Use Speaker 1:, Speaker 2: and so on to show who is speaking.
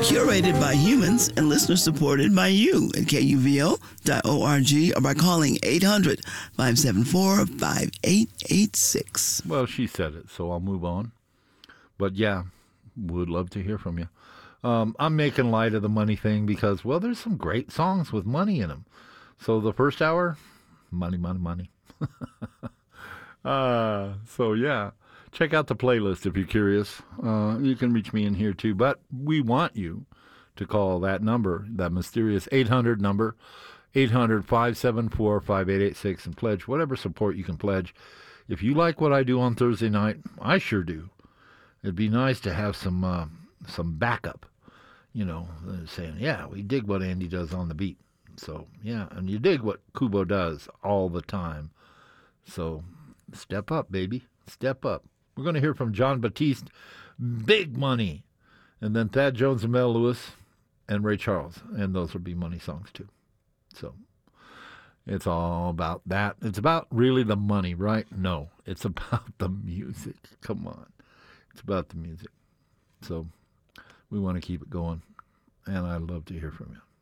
Speaker 1: Curated by humans and listener supported by you at KUVO.org or by calling 800-574-5886.
Speaker 2: Well, she said it, so I'll move on. But yeah, would love to hear from you. I'm making light of the money thing because, well, there's some great songs with money in them. So the first hour, money, money, money. So yeah, check out the playlist if you're curious. You can reach me in here too, but we want you to call that number, that mysterious 800 number, 800-574-5886, and pledge whatever support you can pledge. If you like what I do on Thursday night, I sure do. It'd be nice to have some backup, saying, yeah, we dig what Andy does on the beat. So, yeah, and you dig what Kubo does all the time. So, step up, baby. Step up. We're going to hear from John Batiste, Big Money, and then Thad Jones and Mel Lewis and Ray Charles, and those will be money songs too. So, it's all about that. It's about really the money, right? No, it's about the music. Come on. It's about the music. So, we want to keep it going, and I'd love to hear from you.